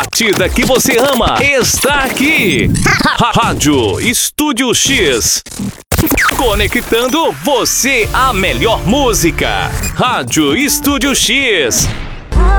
batida que você ama está aqui. Rádio Estúdio X. Conectando você à melhor música. Rádio Estúdio X.